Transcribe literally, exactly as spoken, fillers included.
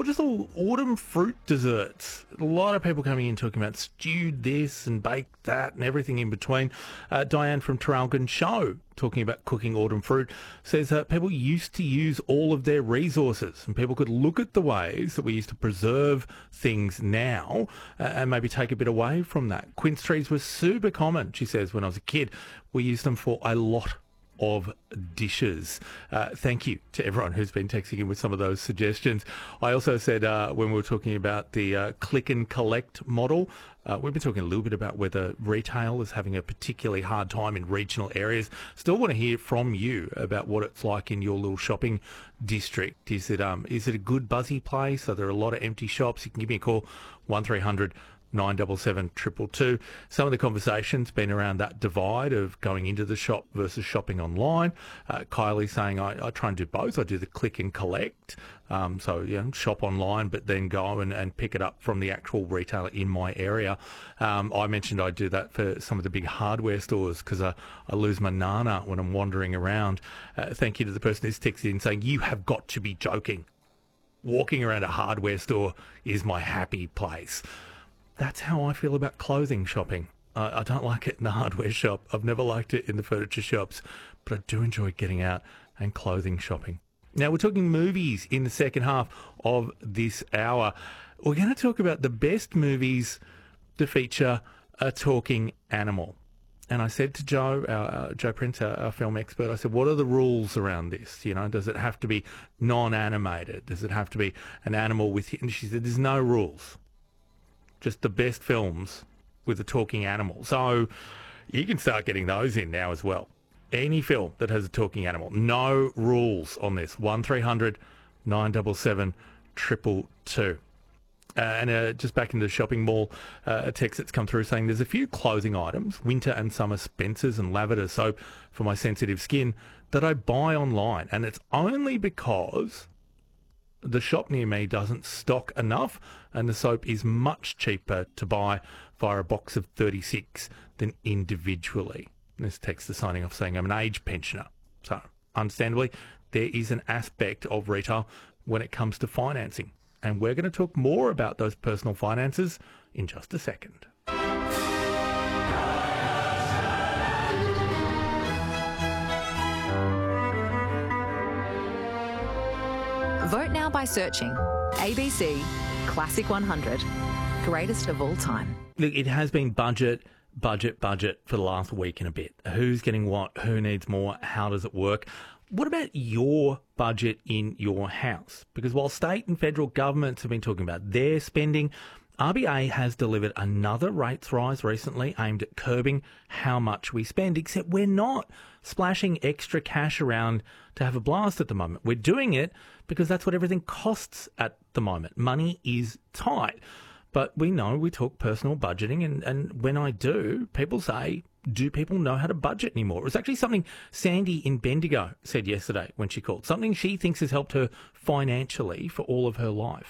just all autumn fruit desserts. A lot of people coming in talking about stewed this and baked that and everything in between. Uh, Diane from Traralgon Show, talking about cooking autumn fruit, says uh, people used to use all of their resources, and people could look at the ways that we used to preserve things now uh, and maybe take a bit away from that. Quince trees were super common, she says, when I was a kid. We used them for a lot of dishes. Uh, thank you to everyone who's been texting in with some of those suggestions. I also said uh, when we were talking about the uh, click and collect model, uh, we've been talking a little bit about whether retail is having a particularly hard time in regional areas. Still want to hear from you about what it's like in your little shopping district. Is it um is it a good buzzy place? Are there a lot of empty shops? You can give me a call, one three hundred nine seven seven, two two two. Some of the conversation's been around that divide of going into the shop versus shopping online. Uh, Kylie saying, I, I try and do both. I do the click and collect. Um, so, yeah, shop online, but then go and, and pick it up from the actual retailer in my area. Um, I mentioned I do that for some of the big hardware stores because I, I lose my nana when I'm wandering around. Uh, thank you to the person who's texted in saying, you have got to be joking. Walking around a hardware store is my happy place. That's how I feel about clothing shopping. Uh, I don't like it in the hardware shop. I've never liked it in the furniture shops, but I do enjoy getting out and clothing shopping. Now, we're talking movies in the second half of this hour. We're going to talk about the best movies to feature a talking animal. And I said to Joe, our, uh, Joe Prince, our, our film expert, I said, what are the rules around this? You know, does it have to be non-animated? Does it have to be an animal with... And she said, there's no rules. Just the best films with a talking animal. So you can start getting those in now as well. Any film that has a talking animal. No rules on this. one three hundred nine seven seven, two two two. Uh, and uh, just back in the shopping mall, uh, a text that's come through saying there's a few clothing items, winter and summer Spencer's and lavender soap for my sensitive skin, that I buy online. And it's only because the shop near me doesn't stock enough, and the soap is much cheaper to buy via a box of thirty-six than individually. And this text is signing off saying I'm an age pensioner. So, understandably, there is an aspect of retail when it comes to financing. And we're going to talk more about those personal finances in just a second. Vote now by searching A B C Classic one hundred, greatest of all time. Look, it has been budget, budget, budget for the last week and a bit. Who's getting what? Who needs more? How does it work? What about your budget in your house? Because while state and federal governments have been talking about their spending, R B A has delivered another rates rise recently aimed at curbing how much we spend, except we're not splashing extra cash around to have a blast at the moment. We're doing it because that's what everything costs at the moment. Money is tight. But we know we talk personal budgeting, and, and when I do, people say, do people know how to budget anymore? It was actually something Sandy in Bendigo said yesterday when she called, something she thinks has helped her financially for all of her life.